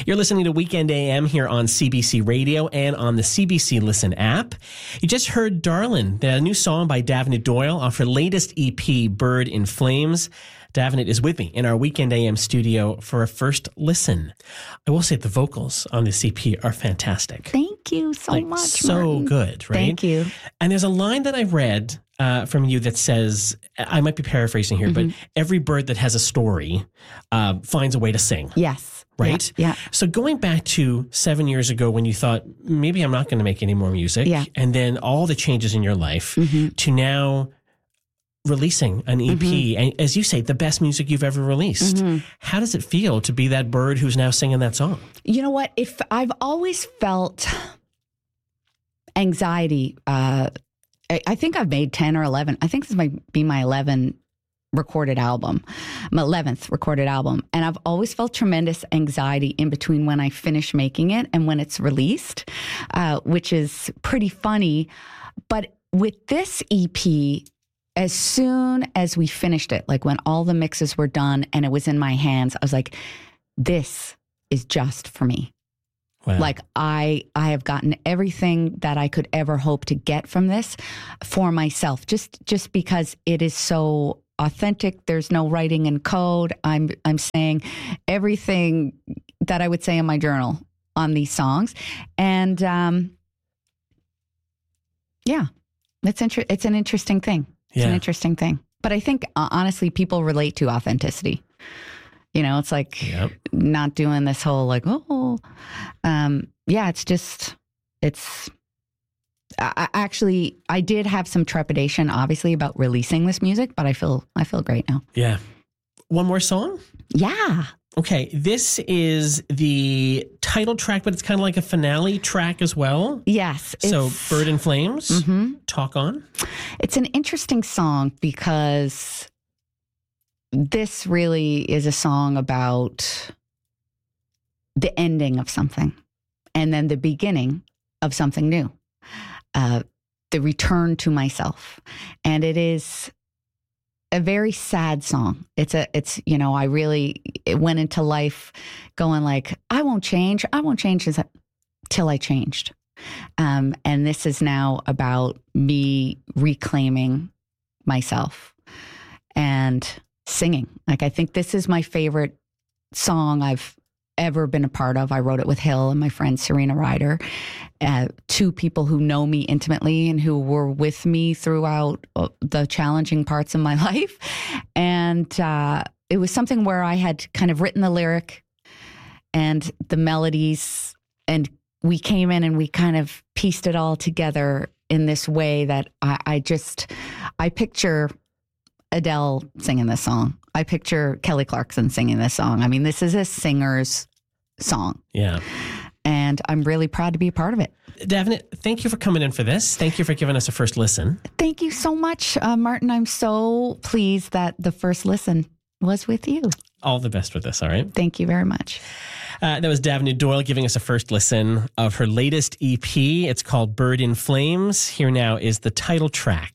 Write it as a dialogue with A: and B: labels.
A: You're listening to Weekend AM here on CBC Radio and on the CBC Listen app. You just heard Darlin', the new song by Davina Doyle off her latest EP, Bird in Flames. Davina is with me in our Weekend AM studio for a first listen. I will say the vocals on this EP are fantastic.
B: Thank you so much,
A: So
B: Martin.
A: good, right?
B: Thank you.
A: And there's a line that I read from you that says, I might be paraphrasing here, but every bird that has a story finds a way to sing.
B: Yes.
A: Right?
B: Yeah.
A: So going back to 7 years ago when you thought, maybe I'm not going to make any more music, and then all the changes in your life to now releasing an EP, and as you say, the best music you've ever released. How does it feel to be that bird who's now singing that song?
B: You know what? If I've always felt anxiety, I think I've made 10 or 11. I think this might be my 11th recorded album. And I've always felt tremendous anxiety in between when I finish making it and when it's released, which is pretty funny. But with this EP, as soon as we finished it, like when all the mixes were done and it was in my hands, I was like, this is just for me.
A: Wow.
B: Like I have gotten everything that I could ever hope to get from this for myself, just because it is so authentic. There's no writing in code. I'm saying everything that I would say in my journal on these songs. And it's an interesting thing. It's an interesting thing. But I think, honestly, people relate to authenticity. You know, it's like not doing this whole like, I did have some trepidation, obviously, about releasing this music, but I feel great now.
A: Yeah. One more song?
B: Yeah.
A: Okay, this is the title track, but it's kind of like a finale track as well.
B: Yes.
A: So, Bird in Flames, Talk On.
B: It's an interesting song because this really is a song about the ending of something and then the beginning of something new, the return to myself. And it is a very sad song. It went into life going like, I won't change till I changed. And this is now about me reclaiming myself and singing. Like, I think this is my favorite song I've ever been a part of. I wrote it with Hill and my friend Serena Ryder, two people who know me intimately and who were with me throughout the challenging parts of my life. And it was something where I had kind of written the lyric and the melodies, and we came in and we kind of pieced it all together in this way that I picture Adele singing this song. I picture Kelly Clarkson singing this song. I mean, this is a singer's song.
A: Yeah.
B: And I'm really proud to be a part of it.
A: Davina, thank you for coming in for this. Thank you for giving us a first listen.
B: Thank you so much, Martin. I'm so pleased that the first listen was with you.
A: All the best with this, all right?
B: Thank you very much.
A: That was Davina Doyle giving us a first listen of her latest EP. It's called Bird in Flames. Here now is the title track.